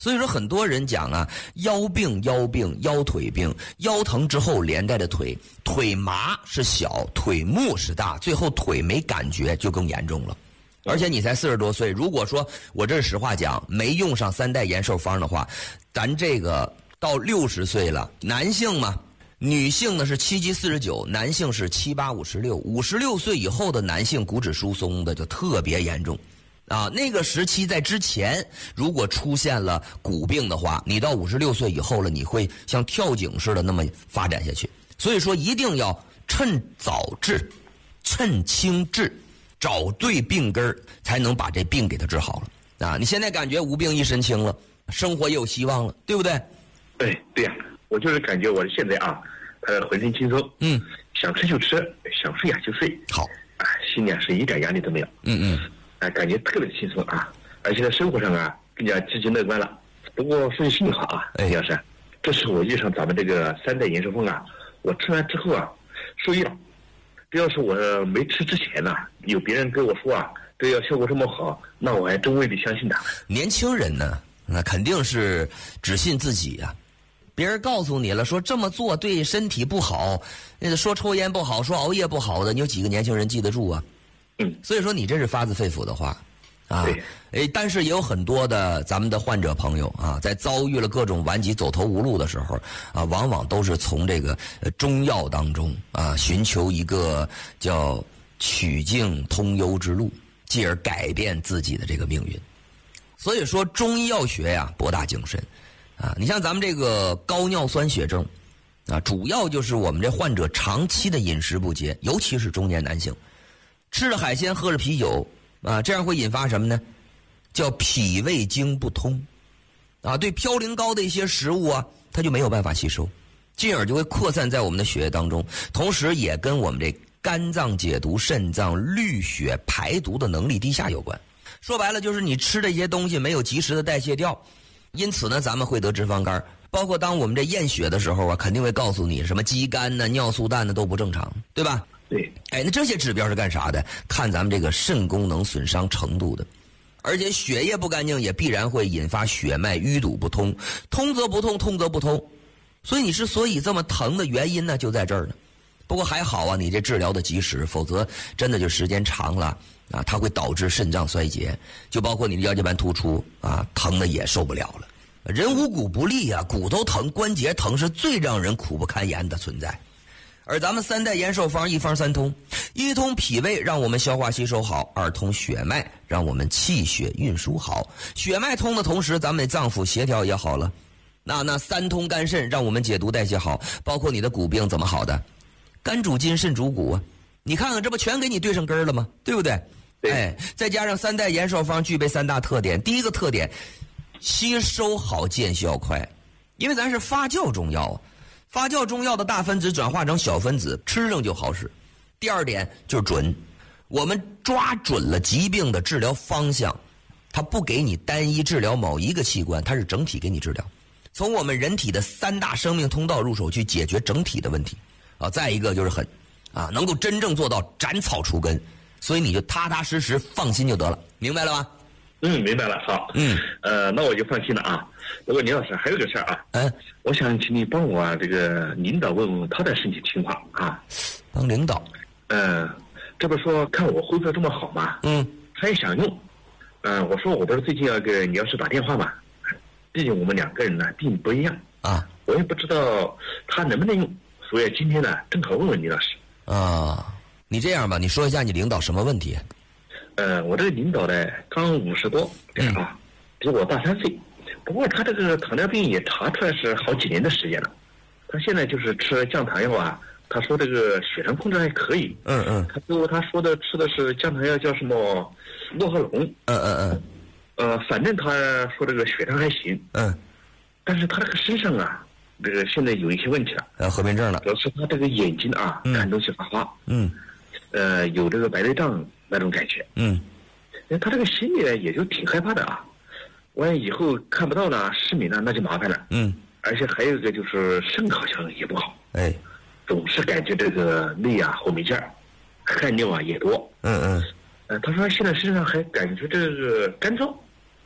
所以说很多人讲啊，腰病、腰腿病，腰疼之后连带的腿麻是小，腿木是大，最后腿没感觉就更严重了。而且你才40多岁，如果说我这是实话讲，没用上3代延寿方的话，咱这个到60岁了，男性嘛，女性呢是7级49，男性是7、8、56，56岁以后的男性骨质疏松的就特别严重。啊，那个时期在之前，如果出现了骨病的话，你到56岁以后了，你会像跳井似的那么发展下去。所以说，一定要趁早治，趁轻治，找对病根儿，才能把这病给它治好了。啊，你现在感觉无病一身轻了，生活也有希望了，对不对？ 对呀，我就是感觉我现在啊，浑身轻松，想吃就吃，想睡就睡，好，心里是一点压力都没有，感觉特别轻松啊，而且在生活上啊更加积极乐观了。不过说句心里话啊，李老师，这是我遇上咱们这个3代延寿风啊，我吃完之后啊，受益了。这要是我没吃之前呢，有别人跟我说啊，这药效果这么好，那我还真未必相信的。 年轻人呢，那肯定是只信自己啊。别人告诉你了，说这么做对身体不好，说抽烟不好，说熬夜不好的，你有几个年轻人记得住啊？所以说你这是发自肺腑的话，啊，但是也有很多的咱们的患者朋友啊，在遭遇了各种顽疾走投无路的时候啊，往往都是从这个中药当中啊，寻求一个叫曲径通幽之路，继而改变自己的这个命运。所以说中医药学呀，博大精深啊。你像咱们这个高尿酸血症啊，主要就是我们这患者长期的饮食不节，尤其是中年男性。吃了海鲜，喝了啤酒啊，这样会引发什么呢？叫脾胃经不通啊，对嘌呤高的一些食物啊，它就没有办法吸收，进而就会扩散在我们的血液当中，同时也跟我们这肝脏解毒、肾脏滤血排毒的能力低下有关。说白了就是你吃的一些东西没有及时的代谢掉，因此呢咱们会得脂肪肝。包括当我们这验血的时候啊，肯定会告诉你什么肌酐呢、尿素氮呢都不正常，对吧？ 对， 那这些指标是干啥的？看咱们这个肾功能损伤程度的，而且血液不干净也必然会引发血脉淤堵不通，通则不通，通则不通。所以所以这么疼的原因呢，就在这儿呢。不过还好啊，你这治疗的及时，否则真的就时间长了啊，它会导致肾脏衰竭，就包括你的腰间盘突出啊，疼的也受不了了。人无骨不利啊，骨头疼、关节疼是最让人苦不堪言的存在。而咱们3代延寿方，一方三通，一通脾胃让我们消化吸收好，二通血脉让我们气血运输好，血脉通的同时咱们脏腑协调也好了。那三通肝肾让我们解毒代谢好，包括你的骨病怎么好的？肝主筋，肾主骨啊，你看看这不全给你对上根了吗？对不对？再加上3代延寿方具备3大特点。第一个特点，吸收好，见效快，因为咱是发酵中药啊。发酵中药的大分子转化成小分子，吃上就好使。第二点就是准，我们抓准了疾病的治疗方向，它不给你单一治疗某一个器官，它是整体给你治疗，从我们人体的3大生命通道入手去解决整体的问题啊。再一个就是狠啊，能够真正做到斩草除根，所以你就踏踏实实放心就得了，明白了吗？ 明白了，好，那我就放心了啊。不过李老师还有个事儿啊，我想请你帮我这个领导问问他的身体情况啊。 帮领导？ 这不说看我恢复的这么好嘛，他也想用，我说我不是最近要给李老师打电话嘛，毕竟我们2个人呢病不一样啊，我也不知道他能不能用，所以今天呢正好问问李老师啊。你这样吧，你说一下你领导什么问题？ 我这个领导呢刚50多啊，比我大3岁。不过他这个糖尿病也查出来是好几年的时间了，他现在就是吃降糖药啊，他说这个血糖控制还可以。他说的吃的是降糖药叫什么诺和龙。反正他说这个血糖还行。但是他这个身上啊，这个现在有一些问题了。 合并症了。 主要是他这个眼睛啊，看东西发花。有这个白内障那种感觉。他这个心里呢也就挺害怕的啊。万一以后看不到了、失明了，那就麻烦了。而且还有一个就是肾好像也不好，总是感觉这个累啊后没劲儿，汗尿啊也多。他说现在身上还感觉这个干燥，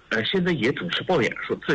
现在也总是抱怨说自